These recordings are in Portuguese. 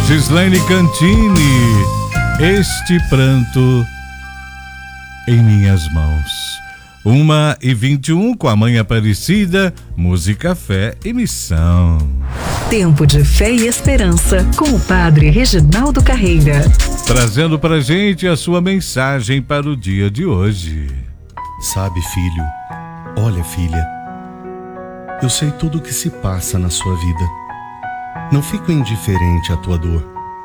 Gislaine Cantini, Este Pranto em Minhas Mãos. 1h21 com a Mãe Aparecida, música, fé e missão. Tempo de fé e esperança com o Padre Reginaldo Carreira. Trazendo pra gente a sua mensagem para o dia de hoje. Sabe, filho, olha, filha, eu sei tudo o que se passa na sua vida. Não fico indiferente à tua dor.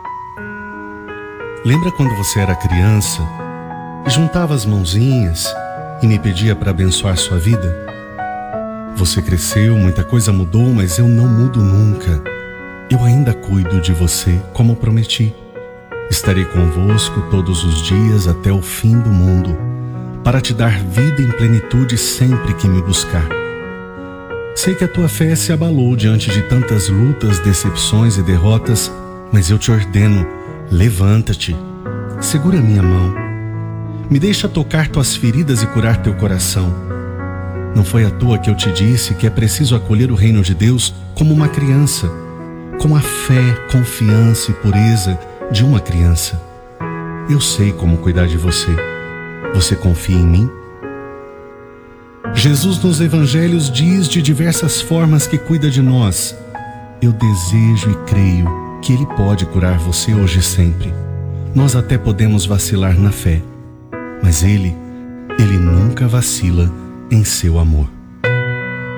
Lembra quando você era criança e juntava as mãozinhas e me pedia para abençoar sua vida? Você cresceu, muita coisa mudou, mas eu não mudo nunca. Eu ainda cuido de você, como prometi. Estarei convosco todos os dias até o fim do mundo, para te dar vida em plenitude sempre que me buscar. Sei que a tua fé se abalou diante de tantas lutas, decepções e derrotas, mas eu te ordeno, levanta-te, segura minha mão, me deixa tocar tuas feridas e curar teu coração. Não foi à toa que eu te disse que é preciso acolher o reino de Deus como uma criança, com a fé, confiança e pureza de uma criança. Eu sei como cuidar de você. Você confia em mim? Jesus nos evangelhos diz de diversas formas que cuida de nós. Eu desejo e creio que Ele pode curar você hoje e sempre. Nós até podemos vacilar na fé, mas Ele nunca vacila em seu amor.